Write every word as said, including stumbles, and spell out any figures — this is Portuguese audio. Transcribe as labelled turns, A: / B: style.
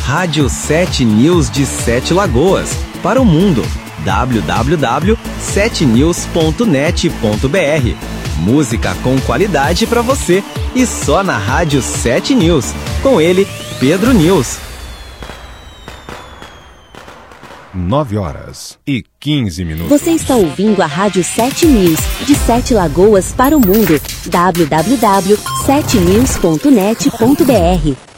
A: Rádio sete News de Sete Lagoas, para o mundo. w w w ponto sete news ponto net ponto b r. Música com qualidade para você e só na Rádio sete News. Com ele, Pedro News.
B: nove horas e quinze minutos.
C: Você está ouvindo a Rádio sete News, de Sete Lagoas para o mundo. w w w ponto sete news ponto net ponto b r.